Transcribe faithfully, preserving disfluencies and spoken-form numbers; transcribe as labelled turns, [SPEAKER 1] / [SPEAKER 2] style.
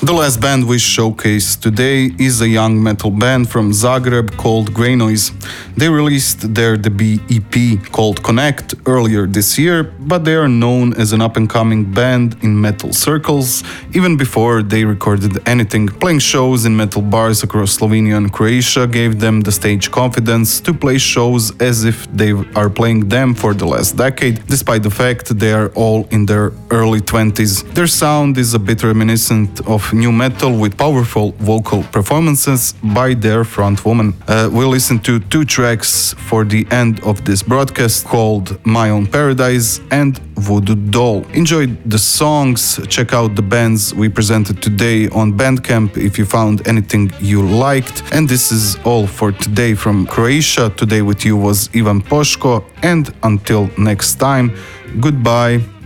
[SPEAKER 1] The last band we showcase today is a young metal band from Zagreb called Grey Noise. They released their debut E P called Connect earlier this year, but they are known as an up-and-coming band in metal circles even before they recorded anything. Playing shows in metal bars across Slovenia and Croatia gave them the stage confidence to play shows as if they are playing them for the last decade, despite the fact they are all in their early twenties. Their sound is a bit reminiscent of new metal with powerful vocal performances by their frontwoman. Uh, we'll listen to two tracks for the end of this broadcast called My Own Paradise and Voodoo Doll. Enjoy the songs, check out the bands we presented today on Bandcamp if you found anything you liked. And this is all for today from Croatia. Today with you was Ivan Poško, and until next time, goodbye.